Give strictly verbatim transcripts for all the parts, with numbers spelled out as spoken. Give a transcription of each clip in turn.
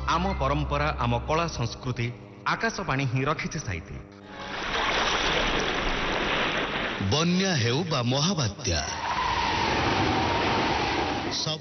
आम परंपरा आम कला संस्कृति आकाशवाणी ही रखिছে साइती। बन्या हेउ बा महाबात्या सब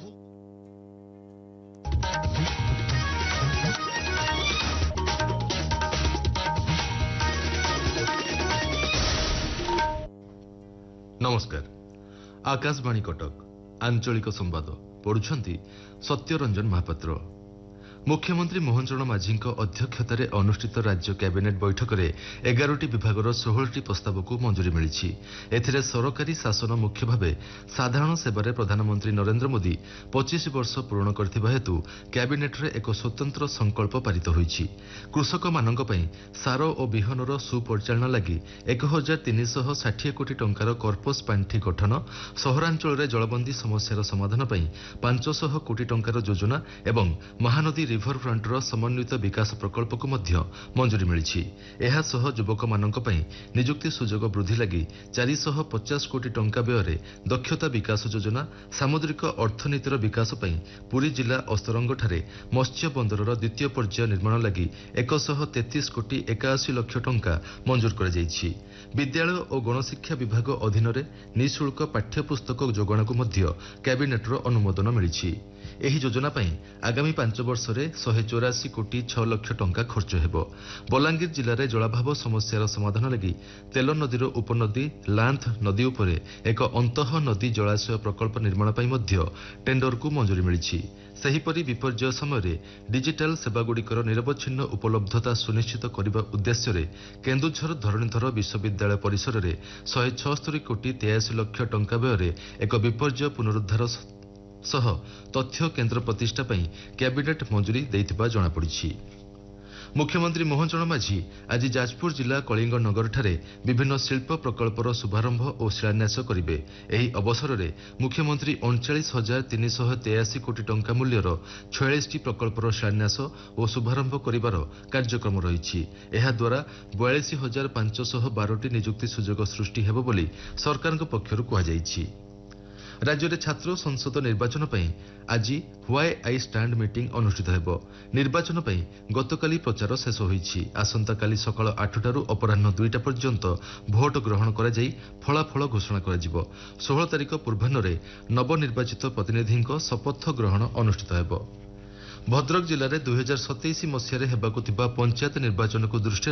नमस्कार। आकाशवाणी कटक आंचलिक संवाद पढ़ुछंती सत्यरंजन महापात्र। मुख्यमंत्री मोहन चरण माझी अध्यक्षतार अनुष्ठित राज्य कैबिनेट बैठक में एगारोटी विभागर षोहलटी प्रस्ताव को मंजूरी मिली। एथिरे सरकारी शासन मुख्य भाव साधारण सेवार प्रधानमंत्री नरेंद्र मोदी पच्चीस वर्ष पूर्ण करथिबा हेतु कैबिनेट रे एक स्वतंत्र संकल्प पारित होईछि। कृषक मानक पई सार और बिहनर सुपरिचालन लगी एक हजार तीन शह षाठी कोटी टंकार कर्पस पांठी गठन, सहरांचल में जलबंदी समस्यार समाधान पई पांच शह कोटी टंकार योजना एवं महानदी रिभर फ्रंटर समन्वित विकास प्रकल्प को मध्य मंजूरी मिली। एहा सह युवक मानक पई नियुक्ति सुजोग वृद्धि लगी चार सौ पचास कोटी टंका व्यय दक्षता विकास योजना, सामुद्रिक अर्थनीतिर विकास पई पुरी जिला अस्तरंग ठारे मत्स्य बंदरर द्वितीय पर्याय निर्माण लगी एक सौ तैंतीस कोटी एकाशी लक्ष टंका मंजूर कर जाइछि। विद्यालय और गणशिक्षा विभाग अधीन निःशुल्क पाठ्यपुस्तक जोगाण को मध्य कैबिनेटर अनुमोदन मिली। एही योजना पई आगामी पांच वर्ष रे एक सौ चौरासी कोटी छह लक्ष टंका खर्च हेबो। बलांगीर जिले में जलाभाव समस्यार समाधान लगी तेल नदीर उपनदी लांथ नदी उपरे एक अंतः नदी जलाशय प्रकल्प निर्माण पई मध्य टेंडर को मंजूरी मिली। सेहीपरि विपर्यय समय डिजिटाल सेवागुड़िकर निरवच्छिन्न उपलब्धता सुनिश्चित करने उद्देश्य रे केन्दुझर धरणीधर विश्वविद्यालय परिसर में एक सौ छिहत्तर कोटी तेयासी लक्ष टंका व्यय एक विपर्यय पुनरुद्धार सह तथ्य केन्द्र प्रतिष्ठा पई कैबिनेट मंजूरी देइथिबा जणा पड़िछि। मुख्यमंत्री मोहन चरण माझी आज जाजपुर जिला कलिंग नगर ठारे विभिन्न शिल्प प्रकल्पर शुभारंभ और शिलान्यास करिवे। एही अवसर में मुख्यमंत्री उनचालीस हजार तीन शह तेयासी कोटी टंका मूल्यर छयालीस टी प्रकल्पर शिलान्यास और शुभारंभ करिवार कार्यक्रम रहिछि। एहा द्वारा बयालीस हजार पांच शह बारह टी नियुक्ति सुजोग सृष्टि हेबो बोली सरकारक पक्षरु कुहा जाइछि। राज्य में छात्र संसद निर्वाचन पई आज व्हाई आई स्टैंड मीटिंग अनुष्ठित हेबो। निर्वाचन पई गतकाली प्रचार शेष होईछि। आसंता काली सकाळ आठटारू अपराह्न दुईटा पर्यंत भोट ग्रहण करा जाई फलाफल घोषणा करा जिवो। सोलह तारिख पूर्वाह्न नवनिर्वाचित प्रतिनिधिंक शपथ ग्रहण अनुष्ठित हेबो। भद्रक जिले में दुई हजार सतैश मसीह हेबाकु थिबा पंचायत निर्वाचन को दृष्टि